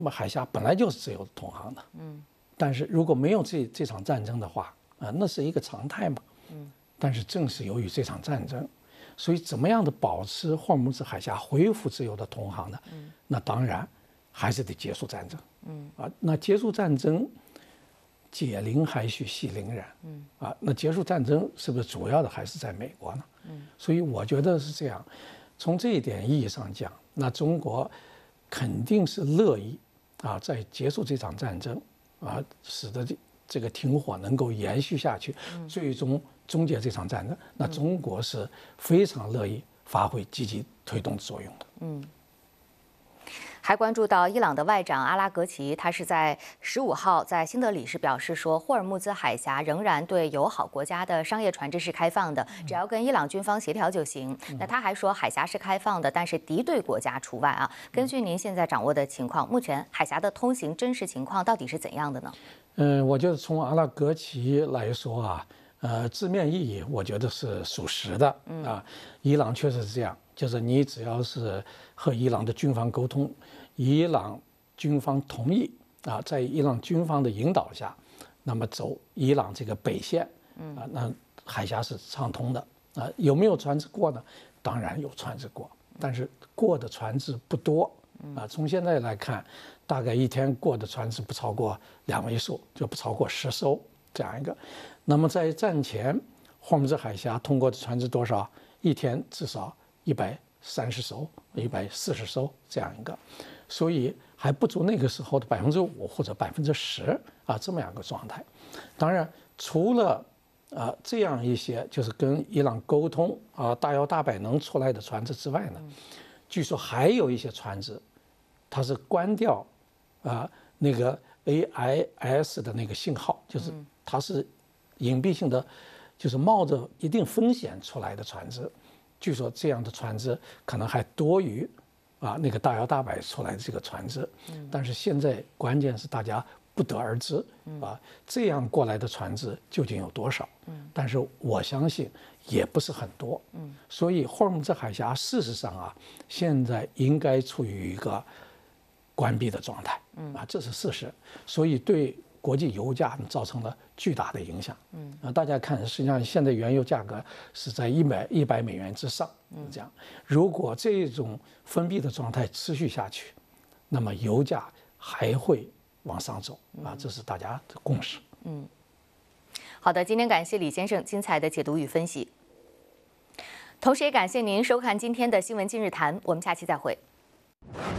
那么海峡本来就是自由的通航的，但是如果没有这场战争的话，那是一个常态嘛，但是正是由于这场战争，所以怎么样的保持霍尔木兹海峡恢复自由的通航呢？那当然还是得结束战争，那结束战争，解铃还须系铃人，那结束战争是不是主要的还是在美国呢？所以我觉得是这样，从这一点意义上讲，那中国肯定是乐意在结束这场战争使得这个停火能够延续下去，最终终结这场战争。那中国是非常乐意发挥积极推动作用的。 还关注到伊朗的外长阿拉格齐，他是在15号在新德里是表示说，霍尔木兹海峡仍然对友好国家的商业船只是开放的，只要跟伊朗军方协调就行。那他还说，海峡是开放的，但是敌对国家除外啊。根据您现在掌握的情况，目前海峡的通行真实情况到底是怎样的呢？ 我觉得从阿拉格齐来说字面意义我觉得是属实的伊朗确实是这样，就是你只要是和伊朗的军方沟通，伊朗军方同意在伊朗军方的引导下，那么走伊朗这个北线那海峡是畅通的有没有船只过呢？当然有船只过，但是过的船只不多从现在来看，大概一天过的船只不超过2位数，就不超过10艘这样一个。那么在战前，霍尔木兹海峡通过的船只多少？一天至少130艘、140艘这样一个，所以还不足那个时候的5%或者10%这么样一个状态。当然，除了这样一些就是跟伊朗沟通大摇大摆能出来的船只之外呢，据说还有一些船只，它是关掉那个 AIS 的那个信号，就是它是隐蔽性的，就是冒着一定风险出来的船只。据说这样的船只可能还多于那个大摇大摆出来的这个船只，但是现在关键是大家不得而知这样过来的船只究竟有多少？但是我相信也不是很多。所以霍尔木兹海峡事实上现在应该处于一个关闭的状态这是事实。所以对国际油价造成了巨大的影响。大家看，实际上现在原油价格是在100美元之上，这样。如果这种封闭的状态持续下去，那么油价还会往上走这是大家的共识。 好的，今天感谢李先生精彩的解读与分析，同时也感谢您收看今天的新闻今日谈，我们下期再会。